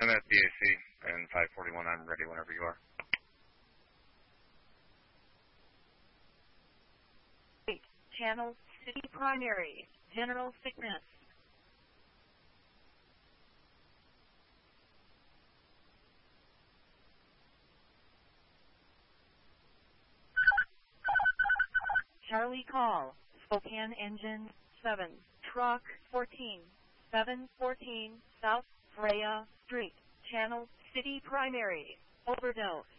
I'm at BAC and 541. I'm ready whenever you are. Channel City Primary, General Sickness. Charlie Call, Spokane Engine 7, Truck 14, 714 South Freya Street, Channel City Primary, overdose.